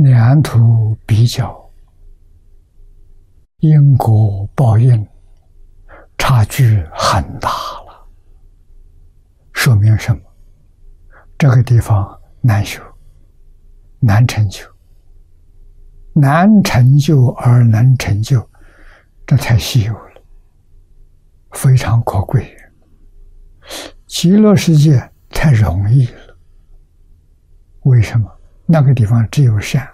两途比较，因果报应差距很大了，说明什么？这个地方难修，难成就，难成就而能成就，这太稀有了，非常可贵。极乐世界太容易了，为什么？那个地方只有善，